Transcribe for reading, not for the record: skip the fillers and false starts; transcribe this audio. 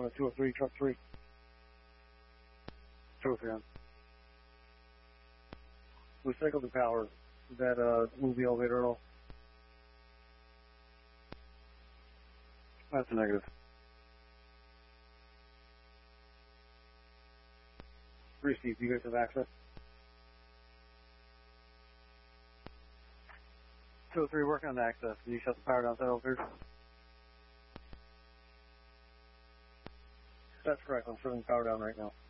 203, truck 3. 203 on. We cycled the power. Did that move the elevator at all? That's a negative. 3 Steve, do you guys have access? 203, working on the access. Can you shut the power down to the elevator? That's correct. I'm shutting the power down right now.